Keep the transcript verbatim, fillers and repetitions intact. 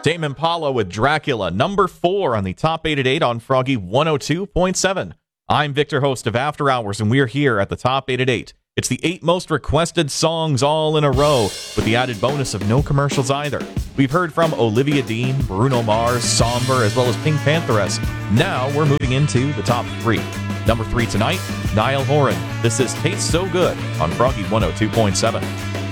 Tame Impala with Dracula, number four on the top eight at eight on Froggy one oh two point seven. I'm Victor, host of After Hours, and we're here at the top eight at eight. It's the eight most requested songs all in a row, with the added bonus of no commercials either. We've heard from Olivia Dean, Bruno Mars, Somber, as well as Pink Pantheress. Now we're moving into the top three. Number three tonight, Niall Horan. This is Tastes So Good on Froggy one oh two point seven.